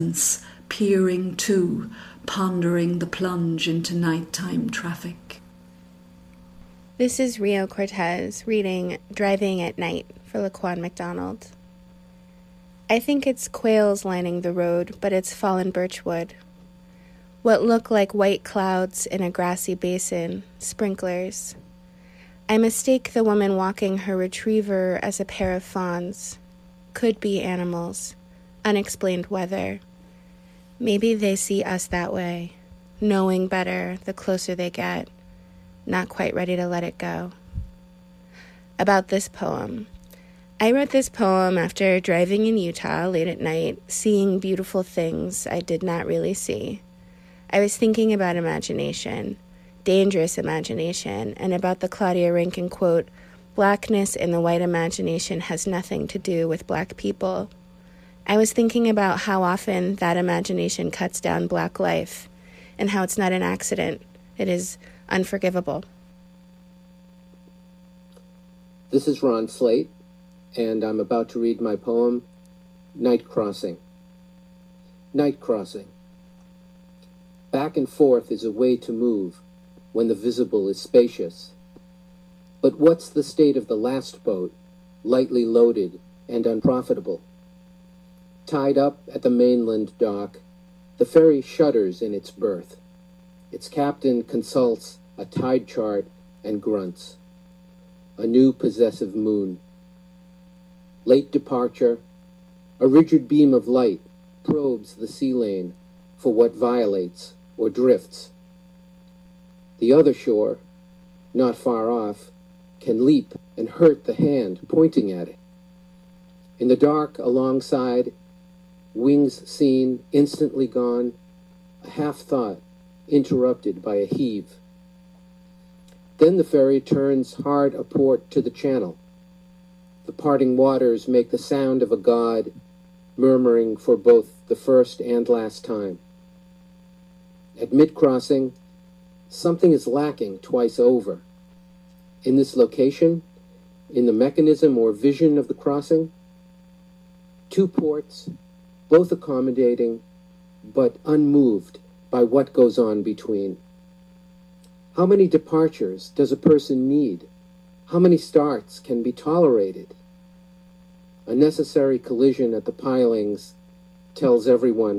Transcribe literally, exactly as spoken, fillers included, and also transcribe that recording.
peering too, pondering the plunge into nighttime traffic. This is Rio Cortez reading Driving at Night for Laquan McDonald. I think it's quails lining the road, but it's fallen birchwood. What look like white clouds in a grassy basin, sprinklers. I mistake the woman walking her retriever as a pair of fawns. Could be animals. Unexplained weather. Maybe they see us that way, knowing better the closer they get, not quite ready to let it go. About this poem. I wrote this poem after driving in Utah late at night, seeing beautiful things I did not really see. I was thinking about imagination, dangerous imagination, and about the Claudia Rankine quote, "Blackness in the white imagination has nothing to do with black people." I was thinking about how often that imagination cuts down black life, and how it's not an accident. It is unforgivable. This is Ron Slate, and I'm about to read my poem, Night Crossing. Night Crossing. Back and forth is a way to move when the visible is spacious. But what's the state of the last boat, lightly loaded and unprofitable? Tied up at the mainland dock, the ferry shudders in its berth. Its captain consults a tide chart and grunts. A new possessive moon. Late departure, a rigid beam of light probes the sea lane for what violates or drifts. The other shore, not far off, can leap and hurt the hand pointing at it. In the dark alongside, wings seen, instantly gone, a half-thought interrupted by a heave. Then the ferry turns hard aport to the channel. The parting waters make the sound of a god murmuring for both the first and last time. At mid-crossing, something is lacking twice over. In this location, in the mechanism or vision of the crossing, two ports, both accommodating, but unmoved by what goes on between. How many departures does a person need? How many starts can be tolerated? A necessary collision at the pilings tells everyone